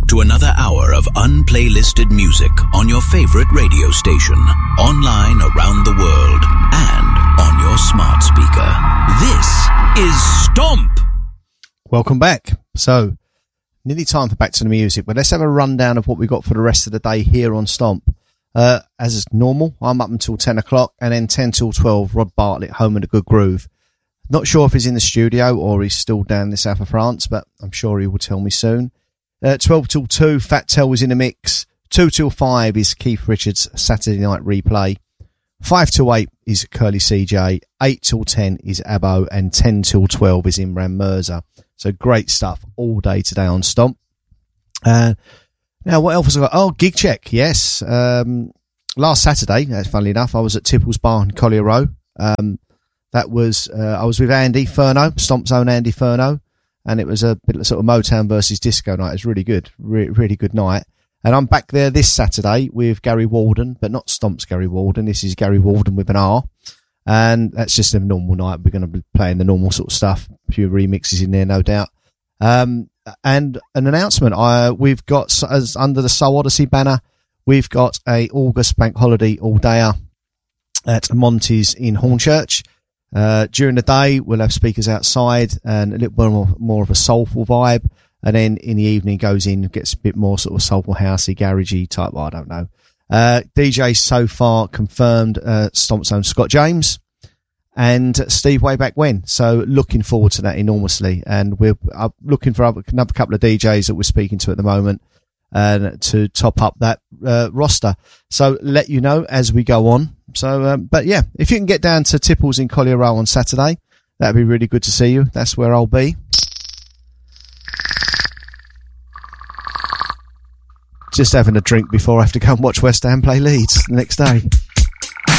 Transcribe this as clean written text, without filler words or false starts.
to another hour of unplaylisted music on your favorite radio station, online around the world, and on your smart speaker. This is Stomp! Welcome back. So, nearly time for Back to the Music, but let's have a rundown of what we got for the rest of the day here on Stomp. As is normal, I'm up until 10 o'clock, and then 10 till 12, Rod Bartlett, Home in a Good Groove. Not sure if he's in the studio or he's still down in the south of France, but I'm sure he will tell me soon. 12 till 2, Fat Tell was in the mix. 2 till 5 is Keith Richards' Saturday Night Replay. 5 till 8 is Curly CJ. 8 till 10 is Abbo. And 10 till 12 is Imran Mirza. So great stuff all day today on Stomp. Now, what else have I got? Oh, Gig Check, yes. Last Saturday, funnily enough, I was at Tipples Bar in Collier Row. That was, I was with Andy Furno, Stomp's own Andy Furno, and it was a bit of sort of Motown versus disco night. It was really good, really good night. And I'm back there this Saturday with Gary Walden, but not Stomp's Gary Walden. This is Gary Walden with an R. And that's just a normal night. We're going to be playing the normal sort of stuff. A few remixes in there, no doubt. And an announcement. We've got, as under the Soul Odyssey banner, we've got a August bank holiday all-dayer at Monty's in Hornchurch. During the day, we'll have speakers outside and a little more of a soulful vibe. And then in the evening goes in, gets a bit more sort of soulful, housey, garagey type. I don't know. DJ so far confirmed, Stomp's own Scott James and Steve Way Back When. So looking forward to that enormously. And we're looking for another couple of DJs that we're speaking to at the moment, to top up that, roster. So let you know as we go on. So, but yeah, if you can get down to Tipples in Collier Row on Saturday, that'd be really good to see you. That's where I'll be. Just having a drink before I have to go and watch West Ham play Leeds the next day.